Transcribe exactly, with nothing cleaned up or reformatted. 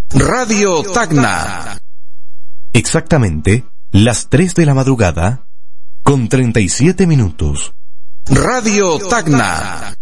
Radio Tacna. Exactamente las tres de la madrugada con treinta y siete minutos. Radio Tacna.